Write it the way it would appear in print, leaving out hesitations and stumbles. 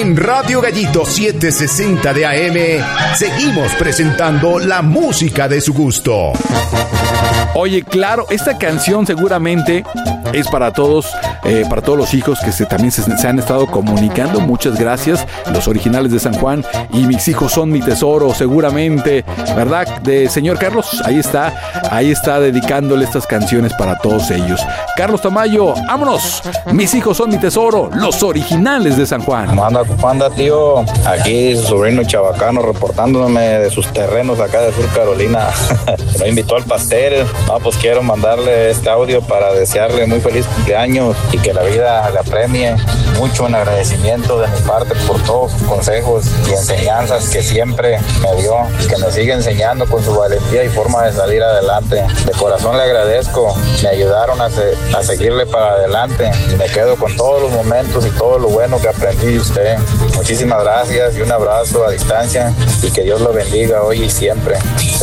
En Radio Gallito 760 de AM seguimos presentando la música de su gusto. Oye, claro, esta canción seguramente es para todos los hijos que también se han estado comunicando. Muchas gracias, los originales de San Juan y mis hijos son mi tesoro, seguramente, ¿verdad? De señor Carlos, ahí está dedicándole estas canciones para todos ellos. Carlos Tamayo, vámonos, mis hijos son mi tesoro, los originales de San Juan. ¿Cómo anda, tío? Aquí su sobrino chabacano reportándome de sus terrenos acá de Sur Carolina. Me invitó al pastel. No, pues quiero mandarle este audio para desearle muy feliz cumpleaños y que la vida le apremie. Mucho en agradecimiento de mi parte por todos sus consejos y enseñanzas que siempre me dio y que me sigue enseñando con su valentía y forma de salir adelante. De corazón le agradezco. Me ayudaron a seguirle para adelante y me quedo con todos los momentos y todo lo bueno que aprendí de usted. Muchísimas gracias y un abrazo a distancia y que Dios lo bendiga hoy y siempre.